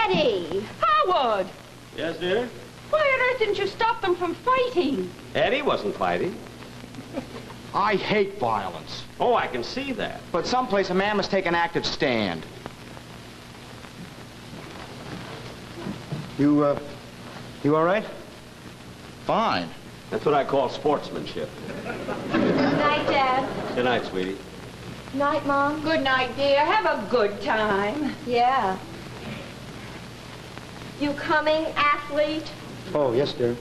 Eddie! Howard! Yes, dear? Why on earth didn't you stop them from fighting? Eddie wasn't fighting. I hate violence. Oh, I can see that. But someplace a man must take an active stand. You all right? Fine. That's what I call sportsmanship. Good night, Dad. Good night, sweetie. Night, Mom. Good night, dear. Have a good time. Yeah. You coming, athlete? Oh, yes, dear.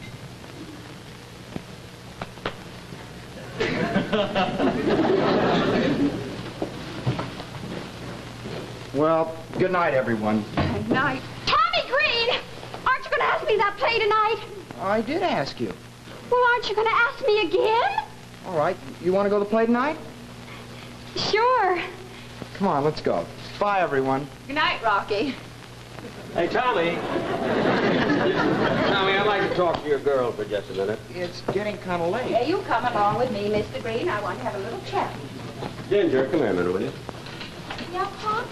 Well, good night, everyone. Good night. Tommy Green! Aren't you going to ask me that play tonight? I did ask you. Well, aren't you going to ask me again? All right. You want to go to the play tonight? Sure. Come on, let's go. Bye, everyone. Good night, Rocky. Hey, Tommy. Tommy, I'd like to talk to your girl for just a minute. It's getting kind of late. Yeah, you come along with me, Mr. Green. I want to have a little chat. Ginger, come here a minute, will you? Yeah, Pop?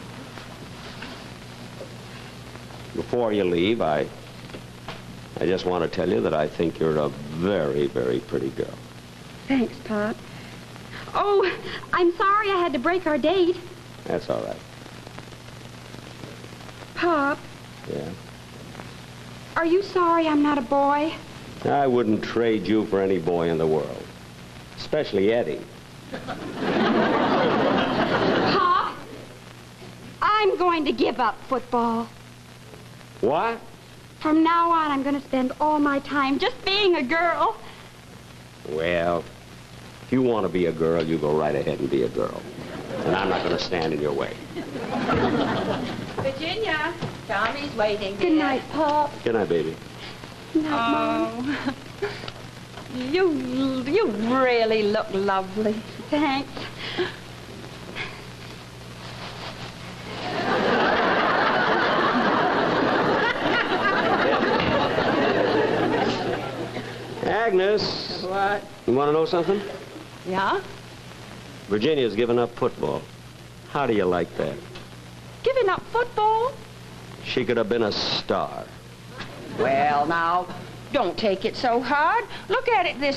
Before you leave, I just want to tell you that I think you're a very, very pretty girl. Thanks, Pop. Oh, I'm sorry I had to break our date. That's all right. Pop, Yeah? are you sorry I'm not a boy? I wouldn't trade you for any boy in the world. Especially Eddie. Pop, I'm going to give up football. What? From now on, I'm going to spend all my time just being a girl. Well, if you want to be a girl, you go right ahead and be a girl. And I'm not going to stand in your way. Virginia, Tommy's waiting. Good night, Pop. Good night, baby. Good night, Mom. You really look lovely. Thanks. Agnes. What? You want to know something? Yeah? Virginia's given up football. How do you like that? Giving up football? She could have been a star. Well, now, don't take it so hard. Look at it this